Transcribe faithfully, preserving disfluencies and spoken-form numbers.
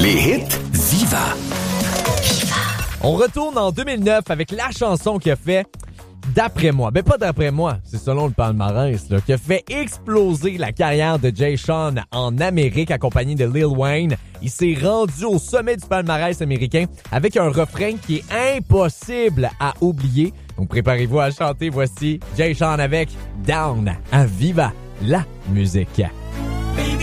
Les hits Viva. On retourne en deux mille neuf avec la chanson qui a fait, d'après moi, ben pas d'après moi, c'est selon le palmarès, là, qui a fait exploser la carrière de Jay Sean en Amérique accompagné de Lil Wayne. Il s'est rendu au sommet du palmarès américain avec un refrain qui est impossible à oublier. Donc préparez-vous à chanter, voici Jay Sean avec Down à Viva la musique.